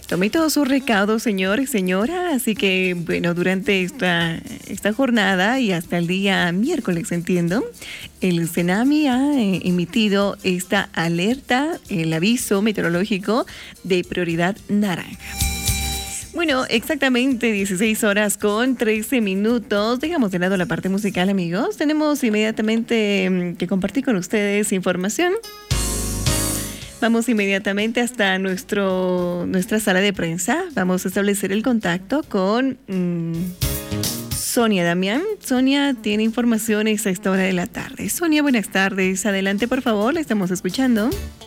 Tome todos sus recaudos, señor y señora. Así que, bueno, durante esta jornada y hasta el día miércoles, entiendo, el Senami ha emitido esta alerta, el aviso meteorológico de prioridad naranja. Bueno, exactamente 16 horas con 13 minutos. Dejamos de lado la parte musical, amigos. Tenemos inmediatamente que compartir con ustedes información. Vamos inmediatamente hasta nuestra sala de prensa. Vamos a establecer el contacto con Sonia Damián. Sonia tiene informaciones a esta hora de la tarde. Sonia, buenas tardes. Adelante, por favor, la estamos escuchando.